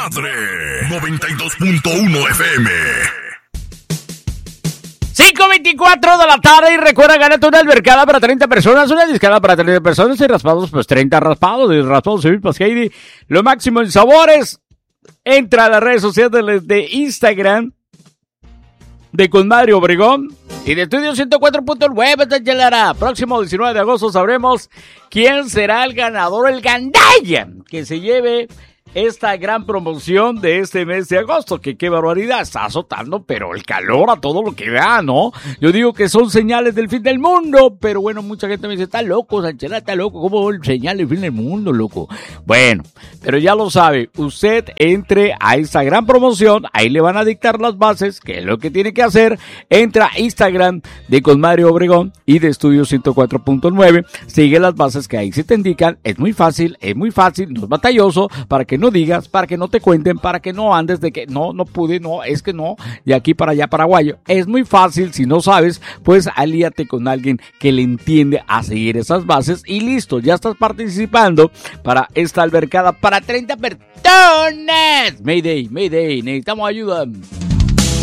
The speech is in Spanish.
Desmadre 92.1 FM. 5:24 de la tarde y recuerda, gánate una albercada para 30 personas, una discada para 30 personas y raspados, pues 30 raspados y raspados Civil Heidi. Lo máximo en sabores. Entra a las redes sociales de Instagram de Comadre Obregón y de Estudio 104.9 de Chelara. Próximo 19 de agosto sabremos quién será el ganador, el gandalla, que se lleve esta gran promoción de este mes de agosto, que qué barbaridad, está azotando, pero el calor a todo lo que da, ¿no? Yo digo que son señales del fin del mundo, pero bueno, mucha gente me dice, está loco, Sanchela, está loco, ¿cómo señal del fin del mundo, loco? Bueno, pero ya lo sabe, usted entre a esta gran promoción, ahí le van a dictar las bases, que es lo que tiene que hacer, entra a Instagram de Comadre Obregón y de Estudio 104.9, sigue las bases que ahí se te indican, es muy fácil, no es batalloso, para que no digas, para que no te cuenten, para que no andes de que no pude, no, es que no, de aquí para allá paraguayo. Es muy fácil, si no sabes, pues alíate con alguien que le entiende a seguir esas bases y listo, ya estás participando para esta albercada para 30 personas. Mayday, necesitamos ayuda.